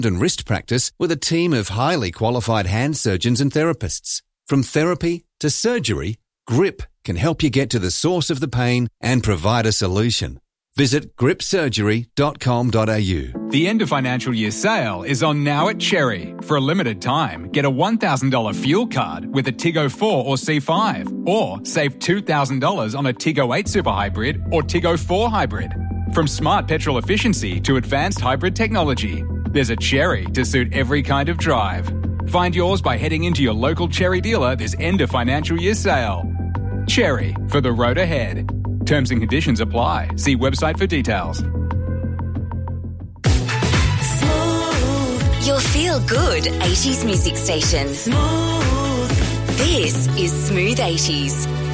and wrist practice with a team of highly qualified hand surgeons and therapists. From therapy to surgery, GRIP can help you get to the source of the pain and provide a solution. Visit gripsurgery.com.au. The end of financial year sale is on now at Cherry. For a limited time, get a $1,000 fuel card with a Tiggo 4 or C5, or save $2,000 on a Tiggo 8 Super Hybrid or Tiggo 4 Hybrid. From smart petrol efficiency to advanced hybrid technology, there's a Cherry to suit every kind of drive. Find yours by heading into your local Cherry dealer this end of financial year sale. Cherry, for the road ahead. Terms and conditions apply. See website for details. Smooth. Your feel-good 80s music station. Smooth. This is Smooth 80s.